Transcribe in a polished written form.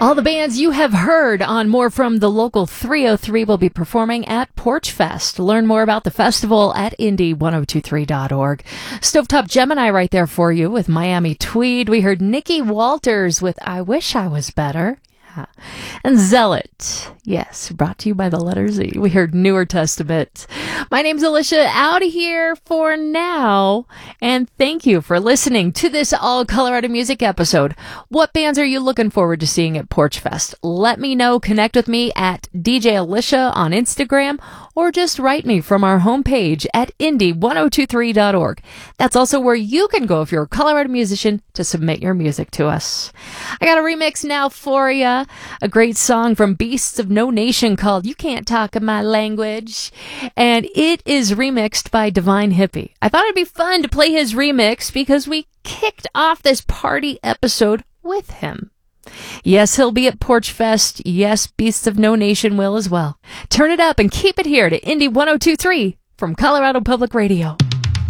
All the bands you have heard on More From the Local 303 will be performing at Porch Fest. Learn more about the festival at indie1023.org. Stovetop Gemini right there for you with Miami Tweed. We heard Nikki Walters with I Wish I Was Better. And Zealot, yes, brought to you by the letter Z. We heard Newer Testament. My name's Alicia, out of here for now, and thank you for listening to this All Colorado Music episode. What bands are you looking forward to seeing at Porch Fest? Let me know. Connect with me at DJ Alicia on Instagram, or just write me from our homepage at indie1023.org. That's also where you can go if you're a Colorado musician to submit your music to us. I got a remix now for you. A great song from Beasts of No Nation called You Can't Talk My Language. And it is remixed by Divine Hippie. I thought it'd be fun to play his remix because we kicked off this party episode with him. Yes, he'll be at Porch Fest. Yes, Beasts of No Nation will as well. Turn it up and keep it here to Indie 1023 from Colorado Public Radio.